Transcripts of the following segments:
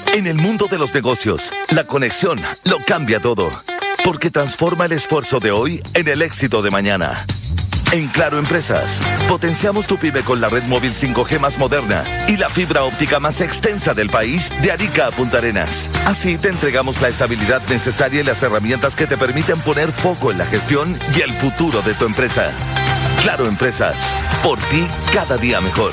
En el mundo de los negocios, la conexión lo cambia todo, porque transforma el esfuerzo de hoy en el éxito de mañana. En Claro Empresas, potenciamos tu pyme con la red móvil 5G más moderna y la fibra óptica más extensa del país de Arica a Punta Arenas. Así te entregamos la estabilidad necesaria y las herramientas que te permiten poner foco en la gestión y el futuro de tu empresa. Claro Empresas, por ti cada día mejor.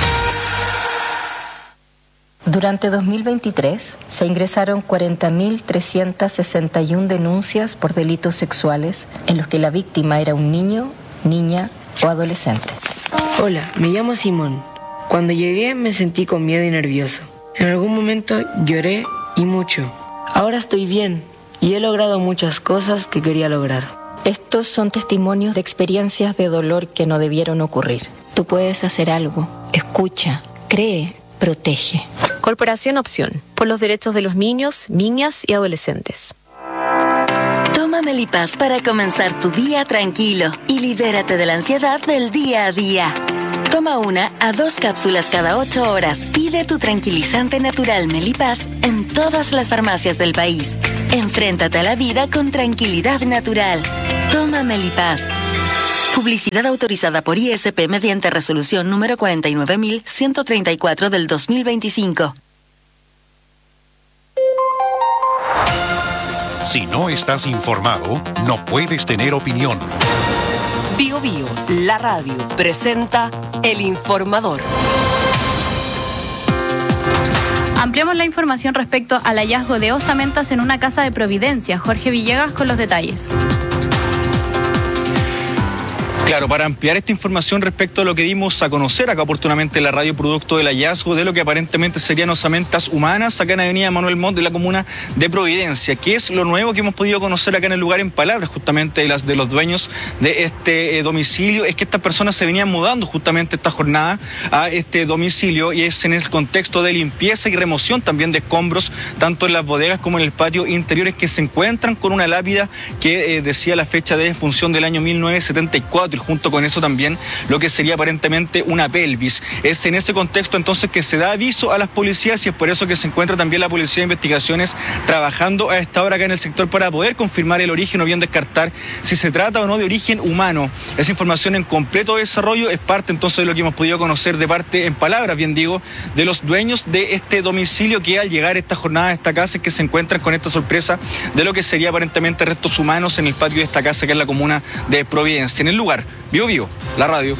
Durante 2023 se ingresaron 40.361 denuncias por delitos sexuales en los que la víctima era un niño, niña o adolescente. Hola, me llamo Simón. Cuando llegué me sentí con miedo y nervioso. En algún momento lloré y mucho. Ahora estoy bien y he logrado muchas cosas que quería lograr. Estos son testimonios de experiencias de dolor que no debieron ocurrir. Tú puedes hacer algo. Escucha, cree, protege. Corporación Opción, por los derechos de los niños, niñas y adolescentes. Toma Melipaz para comenzar tu día tranquilo y libérate de la ansiedad del día a día. Toma 1 a 2 cápsulas cada 8 horas. Pide tu tranquilizante natural Melipaz en todas las farmacias del país. Enfréntate a la vida con tranquilidad natural. Toma Melipaz. Publicidad autorizada por ISP mediante resolución número 49.134 del 2025. Si no estás informado, no puedes tener opinión. Bio Bio, la radio, presenta El Informador. Ampliamos la información respecto al hallazgo de osamentas en una casa de Providencia. Jorge Villegas con los detalles. Claro, para ampliar esta información respecto a lo que dimos a conocer acá oportunamente en la radio, producto del hallazgo de lo que aparentemente serían osamentas humanas acá en Avenida Manuel Montt de la comuna de Providencia, que es lo nuevo que hemos podido conocer acá en el lugar, en palabras justamente de los dueños de este domicilio, es que estas personas se venían mudando justamente esta jornada a este domicilio, y es en el contexto de limpieza y remoción también de escombros, tanto en las bodegas como en el patio interiores, que se encuentran con una lápida que decía la fecha de defunción del año 1974, y junto con eso también lo que sería aparentemente una pelvis. Es en ese contexto entonces que se da aviso a las policías, y es por eso que se encuentra también la Policía de Investigaciones trabajando a esta hora acá en el sector para poder confirmar el origen o bien descartar si se trata o no de origen humano. Esa información en completo desarrollo es parte entonces de lo que hemos podido conocer de parte, en palabras bien digo, de los dueños de este domicilio, que al llegar esta jornada a esta casa es que se encuentran con esta sorpresa de lo que sería aparentemente restos humanos en el patio de esta casa que es la comuna de Providencia. En el lugar, Bio Bio, la radio.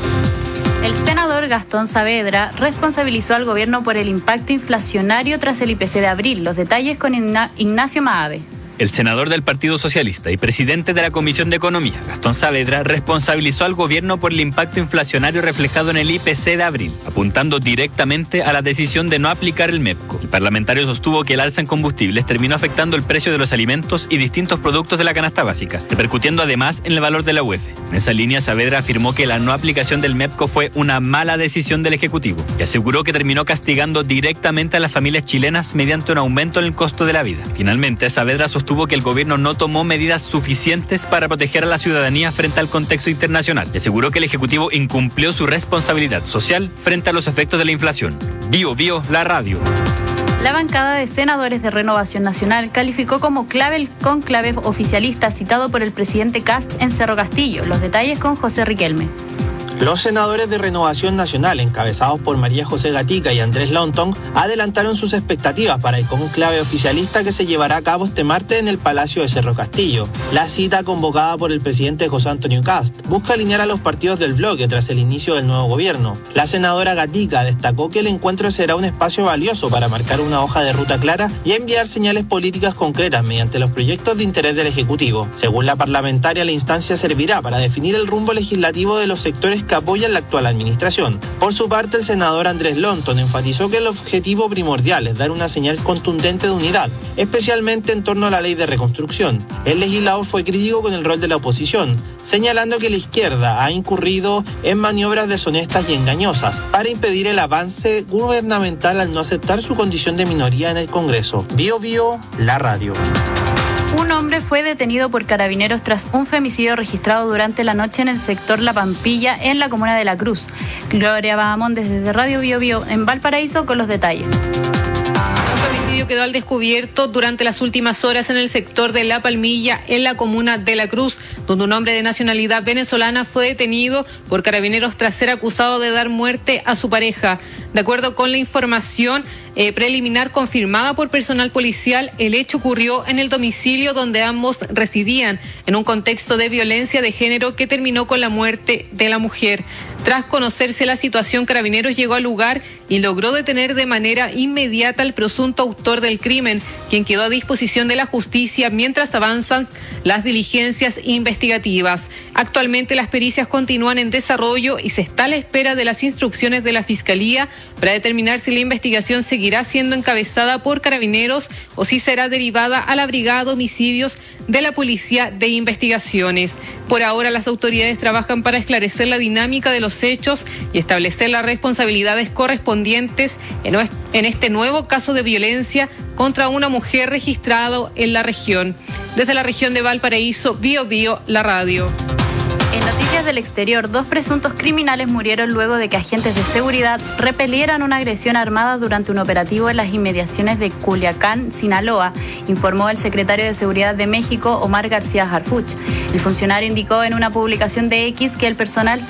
El senador Gastón Saavedra responsabilizó al gobierno por el impacto inflacionario tras el IPC de abril. Los detalles con Ignacio Maave. El senador del Partido Socialista y presidente de la Comisión de Economía, Gastón Saavedra, responsabilizó al gobierno por el impacto inflacionario reflejado en el IPC de abril, apuntando directamente a la decisión de no aplicar el MEPCO. El parlamentario sostuvo que el alza en combustibles terminó afectando el precio de los alimentos y distintos productos de la canasta básica, repercutiendo además en el valor de la UEF. En esa línea, Saavedra afirmó que la no aplicación del MEPCO fue una mala decisión del Ejecutivo, y aseguró que terminó castigando directamente a las familias chilenas mediante un aumento en el costo de la vida. Finalmente, Saavedra sostuvo que el gobierno no tomó medidas suficientes para proteger a la ciudadanía frente al contexto internacional, y aseguró que el Ejecutivo incumplió su responsabilidad social frente a los efectos de la inflación. Bio Bio, la radio. La bancada de senadores de Renovación Nacional calificó como clave el conclave oficialista citado por el presidente Kast en Cerro Castillo. Los detalles con José Riquelme. Los senadores de Renovación Nacional, encabezados por María José Gatica y Andrés Lontón, adelantaron sus expectativas para el conclave oficialista que se llevará a cabo este martes en el Palacio de Cerro Castillo. La cita, convocada por el presidente José Antonio Kast, busca alinear a los partidos del bloque tras el inicio del nuevo gobierno. La senadora Gatica destacó que el encuentro será un espacio valioso para marcar una hoja de ruta clara y enviar señales políticas concretas mediante los proyectos de interés del Ejecutivo. Según la parlamentaria, la instancia servirá para definir el rumbo legislativo de los sectores que apoyan la actual administración. Por su parte, el senador Andrés Lontón enfatizó que el objetivo primordial es dar una señal contundente de unidad, especialmente en torno a la ley de reconstrucción. El legislador fue crítico con el rol de la oposición, señalando que la izquierda ha incurrido en maniobras deshonestas y engañosas para impedir el avance gubernamental al no aceptar su condición de minoría en el Congreso. Bio Bio, la radio. Un hombre fue detenido por carabineros tras un femicidio registrado durante la noche en el sector La Pampilla, en la comuna de La Cruz. Gloria Bahamón desde Radio Bio Bio en Valparaíso con los detalles. Un Homicidio quedó al descubierto durante las últimas horas en el sector de La Palmilla, en la comuna de La Cruz, donde un hombre de nacionalidad venezolana fue detenido por carabineros tras ser acusado de dar muerte a su pareja. De acuerdo con la información preliminar confirmada por personal policial, el hecho ocurrió en el domicilio donde ambos residían, en un contexto de violencia de género que terminó con la muerte de la mujer. Tras conocerse la situación, Carabineros llegó al lugar y logró detener de manera inmediata al presunto autor del crimen, quien quedó a disposición de la justicia mientras avanzan las diligencias investigativas. Actualmente las pericias continúan en desarrollo y se está a la espera de las instrucciones de la Fiscalía para determinar si la investigación seguirá siendo encabezada por Carabineros o si será derivada a la Brigada de Homicidios de la Policía de Investigaciones. Por ahora, las autoridades trabajan para esclarecer la dinámica de los hechos y establecer las responsabilidades correspondientes en este nuevo caso de violencia contra una mujer registrado en la región. Desde la región de Valparaíso, Bío Bío, la radio. En noticias del exterior, 2 presuntos criminales murieron luego de que agentes de seguridad repelieran una agresión armada durante un operativo en las inmediaciones de Culiacán, Sinaloa, informó el secretario de Seguridad de México, Omar García Harfuch. El funcionario indicó en una publicación de X que el personal